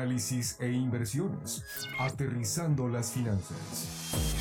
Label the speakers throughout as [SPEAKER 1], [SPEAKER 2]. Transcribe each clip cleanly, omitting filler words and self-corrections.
[SPEAKER 1] análisis e inversiones, aterrizando las finanzas.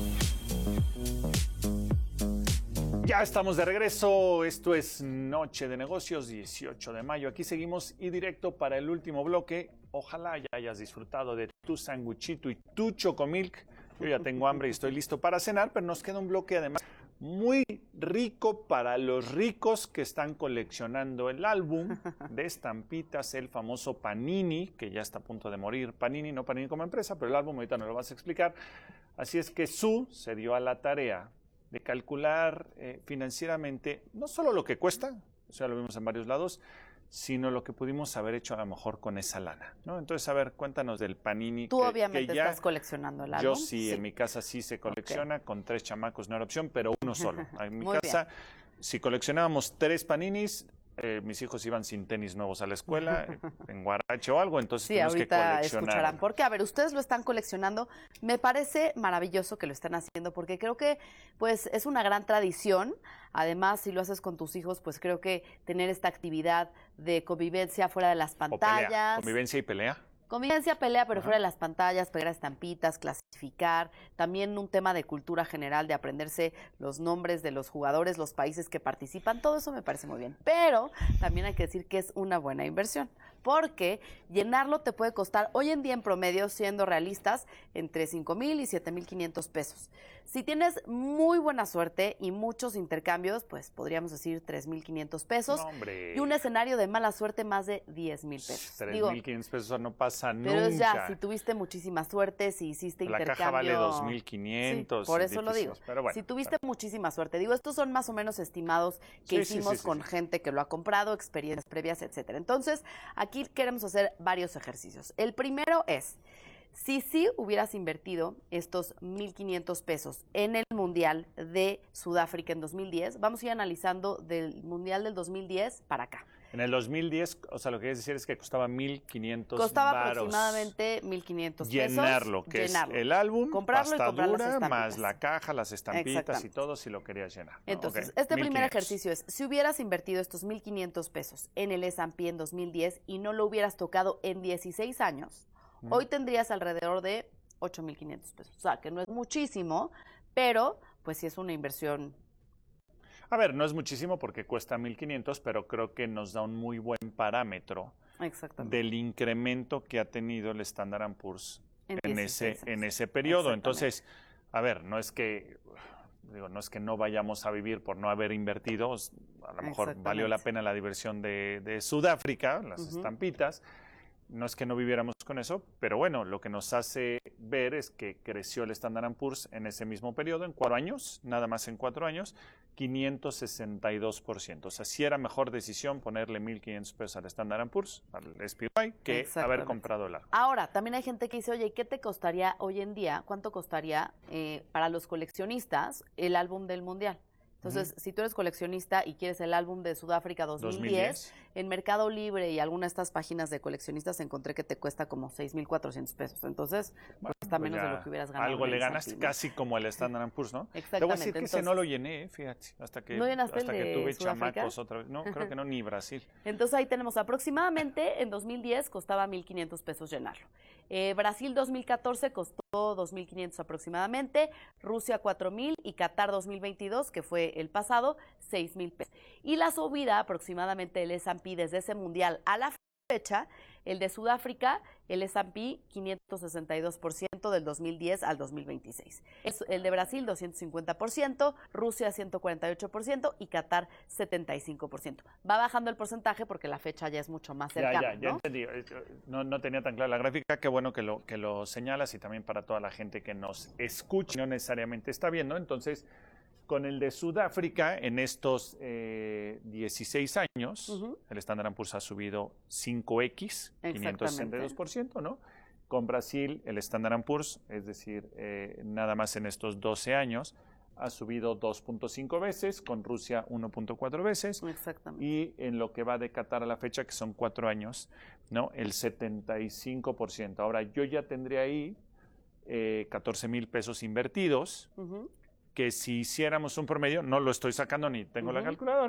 [SPEAKER 2] Ya estamos de regreso, esto es Noche de Negocios, 18 de mayo. Aquí seguimos y directo para el último bloque. Ojalá ya hayas disfrutado de tu sanguchito y tu chocomilk. Yo ya tengo hambre y estoy listo para cenar, pero nos queda un bloque además muy rico para los ricos que están coleccionando el álbum de estampitas, el famoso Panini, que ya está a punto de morir. Panini, no Panini como empresa, pero el álbum ahorita nos lo vas a explicar. Así es que Su se dio a la tarea de calcular financieramente no solo lo que cuesta, o sea, lo vimos en varios lados, sino lo que pudimos haber hecho a lo mejor con esa lana, ¿no? Entonces, a ver, cuéntanos del Panini.
[SPEAKER 3] Tú obviamente ya estás coleccionando el álbum.
[SPEAKER 2] Yo sí, en mi casa sí se colecciona, con 3 chamacos no era opción, pero uno solo. En mi casa, si coleccionábamos 3 Paninis, mis hijos iban sin tenis nuevos a la escuela, en guarache o algo, entonces tuvimos que coleccionar. Sí, ahorita
[SPEAKER 3] escucharán. Porque, a ver, ustedes lo están coleccionando. Me parece maravilloso que lo estén haciendo, porque creo que, pues, es una gran tradición. Además, si lo haces con tus hijos, pues creo que tener esta actividad de convivencia fuera de las pantallas.
[SPEAKER 2] Convivencia y pelea.
[SPEAKER 3] Convivencia, pelea, pero fuera de las pantallas, pegar estampitas, clasificar, también un tema de cultura general, de aprenderse los nombres de los jugadores, los países que participan, todo eso me parece muy bien. Pero también hay que decir que es una buena inversión, porque llenarlo te puede costar, hoy en día en promedio, siendo realistas, entre 5,000 y 7,500 pesos. Si tienes muy buena suerte y muchos intercambios, pues podríamos decir 3,500 pesos.
[SPEAKER 2] No, hombre.
[SPEAKER 3] Y un escenario de mala suerte, más de 10,000 pesos.
[SPEAKER 2] 3,500 pesos no pasa nunca.
[SPEAKER 3] Pero ya, si tuviste muchísima suerte, si hiciste intercambio.
[SPEAKER 2] La caja vale 2,500.
[SPEAKER 3] Sí, por eso lo digo.
[SPEAKER 2] Pero bueno,
[SPEAKER 3] si tuviste muchísima suerte. Digo, estos son más o menos estimados que hicimos con gente que lo ha comprado, experiencias previas, etcétera. Entonces, aquí queremos hacer varios ejercicios. El primero es, si sí hubieras invertido estos 1,500 pesos en el Mundial de Sudáfrica en 2010, vamos a ir analizando del Mundial del 2010 para acá.
[SPEAKER 2] En el 2010, o sea, lo que quieres decir es que costaba 1,500
[SPEAKER 3] Costaba
[SPEAKER 2] varos.
[SPEAKER 3] Aproximadamente 1,500 pesos.
[SPEAKER 2] Llenarlo, que es el álbum,
[SPEAKER 3] comprarlo
[SPEAKER 2] pasta
[SPEAKER 3] y comprar
[SPEAKER 2] dura,
[SPEAKER 3] las estampitas.
[SPEAKER 2] más la caja, las estampitas y todo, si lo querías llenar.
[SPEAKER 3] Entonces,
[SPEAKER 2] Okay.
[SPEAKER 3] este primer ejercicio es, si hubieras invertido estos 1,500 pesos en el S&P en 2010 y no lo hubieras tocado en 16 años, hoy tendrías alrededor de 8,500 pesos. O sea, que no es muchísimo, pero pues sí es una inversión.
[SPEAKER 2] A ver, no es muchísimo porque cuesta 1,500, pero creo que nos da un muy buen parámetro del incremento que ha tenido el Standard & Poor's en ese periodo. Entonces, a ver, no es que no vayamos a vivir por no haber invertido, a lo mejor valió la pena la diversión de Sudáfrica, las estampitas. No es que no viviéramos con eso, pero bueno, lo que nos hace ver es que creció el Standard & Poor's en ese mismo periodo, en 4 años, nada más en 4 años, 562%. O sea, sí era mejor decisión ponerle 1,500 pesos al Standard & Poor's, al SPY, que haber comprado el álbum.
[SPEAKER 3] Ahora, también hay gente que dice, oye, ¿qué te costaría hoy en día? ¿Cuánto costaría para los coleccionistas el álbum del Mundial? Entonces, si tú eres coleccionista y quieres el álbum de Sudáfrica 2010, en Mercado Libre y alguna de estas páginas de coleccionistas encontré que te cuesta como 6,400 pesos. Entonces, cuesta menos de lo que hubieras ganado.
[SPEAKER 2] Algo le ganaste, casi como el Standard & Poor's, ¿no?
[SPEAKER 3] Exactamente.
[SPEAKER 2] Te voy a decir que ese no lo llené, fíjate, hasta que tuve chamacos otra vez. No, creo que no, ni Brasil.
[SPEAKER 3] Entonces, ahí tenemos aproximadamente, en 2010 costaba 1,500 pesos llenarlo. Brasil 2014 costó 2,500 aproximadamente, Rusia 4,000 y Qatar 2022, que fue el pasado, 6,000 pesos. Y la subida aproximadamente del S&P desde ese mundial a la fecha, el de Sudáfrica, el S&P 562% del 2010 al 2026. El de Brasil 250%, Rusia 148% y Qatar 75%. Va bajando el porcentaje porque la fecha ya es mucho más cercana.
[SPEAKER 2] Ya entendí. No tenía tan clara la gráfica. Qué bueno que lo señalas y también para toda la gente que nos escucha, no necesariamente está viendo. Entonces, con el de Sudáfrica, en estos 16 años, el Standard & Poor's ha subido 5x, 562%, ¿no? Con Brasil, el Standard & Poor's, es decir, nada más en estos 12 años, ha subido 2.5 veces, con Rusia 1.4 veces.
[SPEAKER 3] Exactamente.
[SPEAKER 2] Y en lo que va de Qatar a la fecha, que son 4 años, ¿no? El 75%. Ahora, yo ya tendría ahí 14,000 pesos invertidos, que si hiciéramos un promedio, no lo estoy sacando ni tengo la calculadora,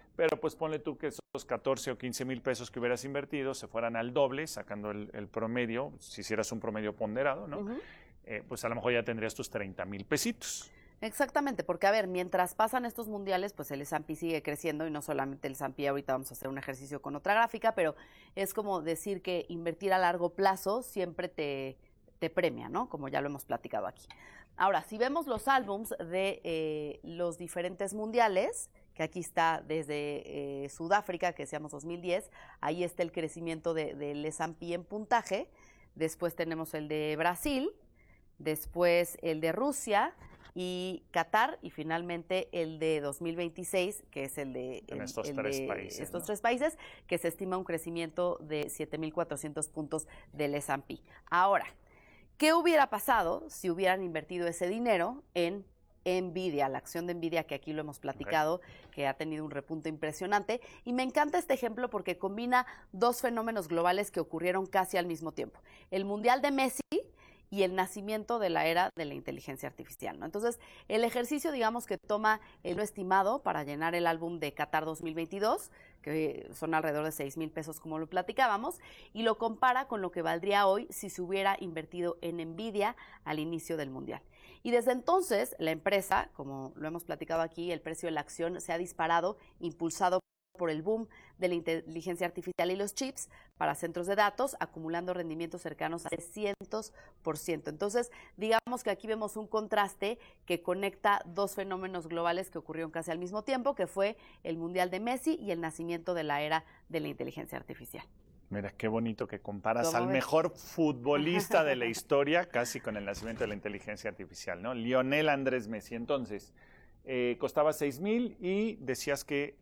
[SPEAKER 2] pero pues ponle tú que esos 14 o 15 mil pesos que hubieras invertido se fueran al doble, sacando el promedio, si hicieras un promedio ponderado, ¿no? Pues a lo mejor ya tendrías tus 30 mil pesitos.
[SPEAKER 3] Exactamente, porque a ver, mientras pasan estos mundiales, pues el S&P sigue creciendo y no solamente el S&P, ahorita vamos a hacer un ejercicio con otra gráfica, pero es como decir que invertir a largo plazo siempre te premia, ¿no? Como ya lo hemos platicado aquí. Ahora, si vemos los álbums de los diferentes mundiales, que aquí está desde Sudáfrica, que decíamos 2010, ahí está el crecimiento del S&P en puntaje, después tenemos el de Brasil, después el de Rusia y Qatar, y finalmente el de 2026, que es el de
[SPEAKER 2] estos tres
[SPEAKER 3] países, que se estima un crecimiento de 7,400 puntos del S&P. Ahora, ¿qué hubiera pasado si hubieran invertido ese dinero en Nvidia, la acción de Nvidia, que aquí lo hemos platicado, que ha tenido un repunte impresionante? Y me encanta este ejemplo porque combina dos fenómenos globales que ocurrieron casi al mismo tiempo. El Mundial de Messi y el nacimiento de la era de la inteligencia artificial, ¿no? Entonces, el ejercicio, digamos, que toma lo estimado para llenar el álbum de Qatar 2022, que son alrededor de 6 mil pesos, como lo platicábamos, y lo compara con lo que valdría hoy si se hubiera invertido en Nvidia al inicio del Mundial. Y desde entonces, la empresa, como lo hemos platicado aquí, el precio de la acción se ha disparado, impulsado por el boom de la inteligencia artificial y los chips para centros de datos, acumulando rendimientos cercanos a 300%. Entonces, digamos que aquí vemos un contraste que conecta dos fenómenos globales que ocurrieron casi al mismo tiempo, que fue el Mundial de Messi y el nacimiento de la era de la inteligencia artificial.
[SPEAKER 2] Mira, qué bonito que comparas al mejor futbolista de la historia casi con el nacimiento de la inteligencia artificial, ¿no? Lionel Andrés Messi. Entonces, costaba 6 mil y decías que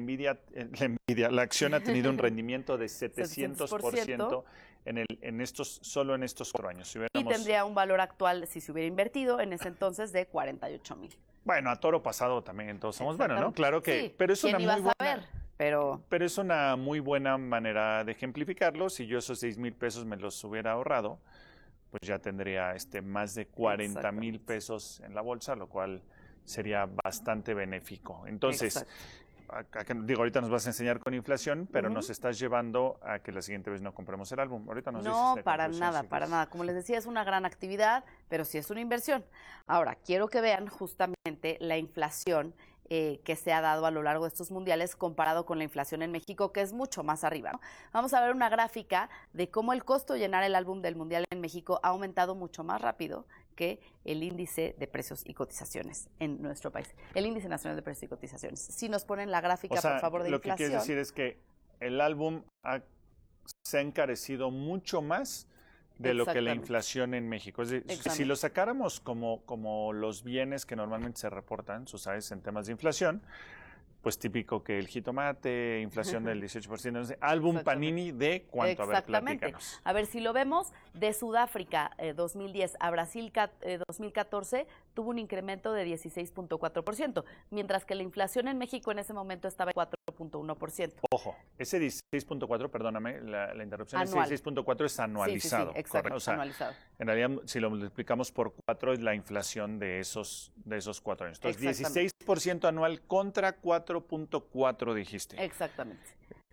[SPEAKER 2] la acción ha tenido un rendimiento de 700% solo en estos 4 años.
[SPEAKER 3] Y tendría un valor actual, si se hubiera invertido en ese entonces, de 48 mil.
[SPEAKER 2] Bueno, a toro pasado también todos somos buenos, ¿no? Claro que,
[SPEAKER 3] sí,
[SPEAKER 2] pero es una muy buena...
[SPEAKER 3] Pero
[SPEAKER 2] es una muy buena manera de ejemplificarlo. Si yo esos 6 mil pesos me los hubiera ahorrado, pues ya tendría más de 40 mil pesos en la bolsa, lo cual sería bastante benéfico. Entonces, ahorita nos vas a enseñar con inflación, pero nos estás llevando a que la siguiente vez no compremos el álbum. Ahorita nos dices
[SPEAKER 3] no, para nada. Como les decía, es una gran actividad, pero sí es una inversión. Ahora, quiero que vean justamente la inflación que se ha dado a lo largo de estos mundiales comparado con la inflación en México, que es mucho más arriba, ¿no? Vamos a ver una gráfica de cómo el costo de llenar el álbum del mundial en México ha aumentado mucho más rápido que el índice de precios y cotizaciones en nuestro país, el índice nacional de precios y cotizaciones. Si nos ponen la gráfica, por favor, de
[SPEAKER 2] lo
[SPEAKER 3] inflación.
[SPEAKER 2] Lo que quieres decir es que el álbum se ha encarecido mucho más de lo que la inflación en México. Es decir, si lo sacáramos como los bienes que normalmente se reportan, ¿sabes?, en temas de inflación, pues típico que el jitomate, inflación del 18%, álbum Panini de cuánto, a ver, platícanos.
[SPEAKER 3] A ver, si lo vemos, de Sudáfrica 2010 a Brasil 2014 tuvo un incremento de 16,4%, mientras que la inflación en México en ese momento estaba en 4,1%.
[SPEAKER 2] Ojo, ese 16,4, perdóname la interrupción,
[SPEAKER 3] anual.
[SPEAKER 2] Ese 16,4 es anualizado.
[SPEAKER 3] Sí, exacto,
[SPEAKER 2] o sea,
[SPEAKER 3] anualizado.
[SPEAKER 2] En realidad, si lo multiplicamos por 4, es la inflación de esos 4 años. Entonces, 16% anual contra 4,4 dijiste.
[SPEAKER 3] Exactamente,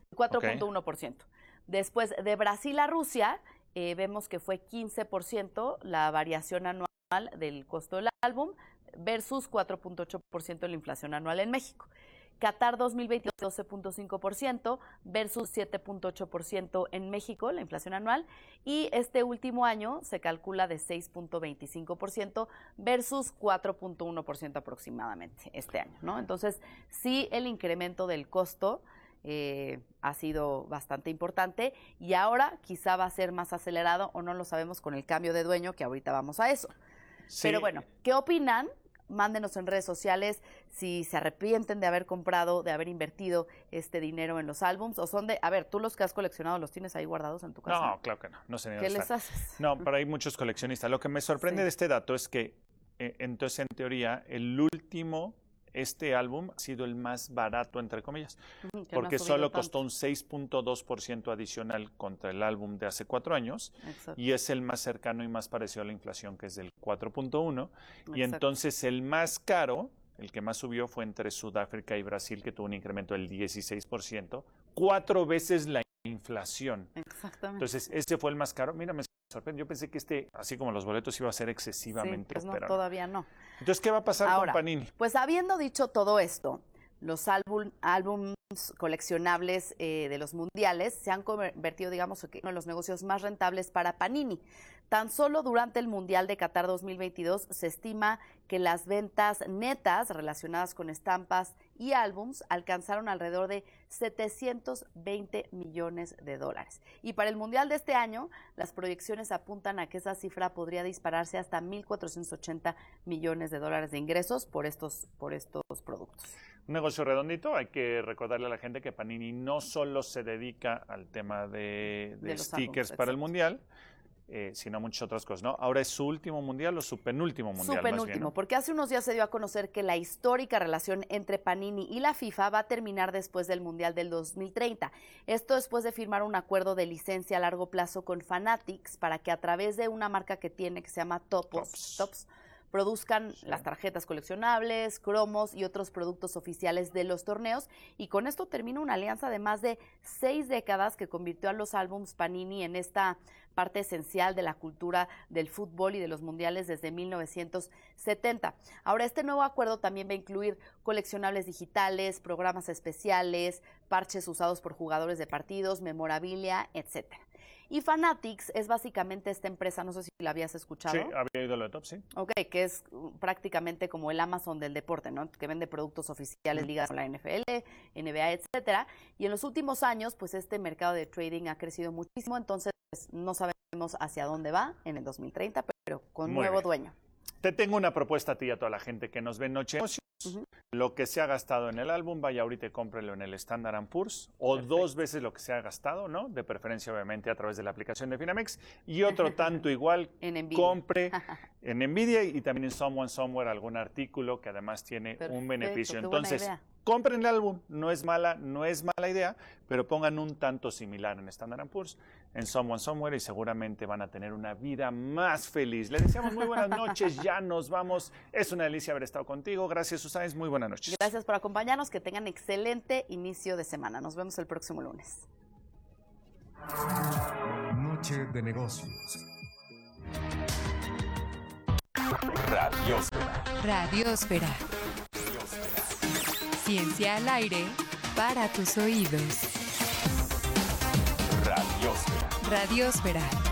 [SPEAKER 3] 4,1%. Después, de Brasil a Rusia, vemos que fue 15% la variación anual del costo del álbum versus 4,8% la inflación anual en México. Qatar 2022, 12,5% versus 7,8% en México, la inflación anual. Y este último año se calcula de 6,25% versus 4,1% aproximadamente este año, ¿no? Entonces, sí, el incremento del costo ha sido bastante importante y ahora quizá va a ser más acelerado o no lo sabemos con el cambio de dueño, que ahorita vamos a eso. Sí. Pero bueno, ¿qué opinan? Mándenos en redes sociales si se arrepienten de haber comprado, de haber invertido este dinero en los álbums, o son de, a ver, tú los que has coleccionado, ¿los tienes ahí guardados en tu casa?
[SPEAKER 2] No, claro que no. No sé ni
[SPEAKER 3] ¿Qué les haces?
[SPEAKER 2] No, pero hay muchos coleccionistas. Lo que me sorprende de este dato es que, entonces, en teoría, este álbum ha sido el más barato, entre comillas, porque solo costó un 6,2% adicional contra el álbum de hace 4 años. Exacto. Y es el más cercano y más parecido a la inflación, que es del 4,1%. Y entonces el más caro el que más subió fue entre Sudáfrica y Brasil, que tuvo un incremento del 16%, 4 veces la inflación.
[SPEAKER 3] Exactamente.
[SPEAKER 2] Entonces, ese fue el más caro. Mira, me sorprende. Yo pensé que así como los boletos, iba a ser excesivamente.
[SPEAKER 3] Sí, pues no,
[SPEAKER 2] pero
[SPEAKER 3] todavía no.
[SPEAKER 2] Entonces, ¿qué va a pasar
[SPEAKER 3] Ahora,
[SPEAKER 2] con Panini?
[SPEAKER 3] Pues habiendo dicho todo esto, los álbums coleccionables de los mundiales se han convertido, digamos, en uno de los negocios más rentables para Panini. Tan solo durante el Mundial de Qatar 2022 se estima que las ventas netas relacionadas con estampas y álbums alcanzaron alrededor de 720 millones de dólares. Y para el Mundial de este año, las proyecciones apuntan a que esa cifra podría dispararse hasta 1.480 millones de dólares de ingresos por estos productos.
[SPEAKER 2] Un negocio redondito. Hay que recordarle a la gente que Panini no solo se dedica al tema de stickers para el Mundial, sino muchas otras cosas, ¿no? Ahora es su último Mundial o su penúltimo Mundial.
[SPEAKER 3] Su penúltimo,
[SPEAKER 2] más bien, ¿no?
[SPEAKER 3] porque hace unos días se dio a conocer que la histórica relación entre Panini y la FIFA va a terminar después del Mundial del 2030. Esto después de firmar un acuerdo de licencia a largo plazo con Fanatics para que a través de una marca que tiene que se llama Tops produzcan las tarjetas coleccionables, cromos y otros productos oficiales de los torneos. Y con esto termina una alianza de más de 6 décadas que convirtió a los álbums Panini en esta parte esencial de la cultura del fútbol y de los mundiales desde 1970. Ahora, este nuevo acuerdo también va a incluir coleccionables digitales, programas especiales, parches usados por jugadores de partidos, memorabilia, etcétera. Y Fanatics es básicamente esta empresa, no sé si la habías escuchado.
[SPEAKER 2] Sí, había ido a lo de Top, sí.
[SPEAKER 3] Ok, que es prácticamente como el Amazon del deporte, ¿no? Que vende productos oficiales ligados con la NFL, NBA, etcétera. Y en los últimos años, pues este mercado de trading ha crecido muchísimo, entonces no sabemos hacia dónde va en el 2030, pero con nuevo dueño.
[SPEAKER 2] Te tengo una propuesta a ti y a toda la gente que nos ve en Noche de Negocios. Lo que se ha gastado en el álbum, vaya ahorita y cómprelo en el Standard & Poor's, o 2 veces lo que se ha gastado, ¿no? De preferencia, obviamente, a través de la aplicación de Finamex, y otro tanto igual, compre en Nvidia y también en Someone Somewhere algún artículo que además tiene un beneficio. Entonces, compren el álbum, no es mala idea, pero pongan un tanto similar en Standard & Poor's, en Someone Somewhere, y seguramente van a tener una vida más feliz. Les deseamos muy buenas noches, ya nos vamos. Es una delicia haber estado contigo. Gracias, Susana, muy buenas noches.
[SPEAKER 3] Gracias por acompañarnos, que tengan excelente inicio de semana. Nos vemos el próximo lunes.
[SPEAKER 1] Noche de Negocios.
[SPEAKER 4] Radiosfera. Ciencia al aire para tus oídos. Radiosfera.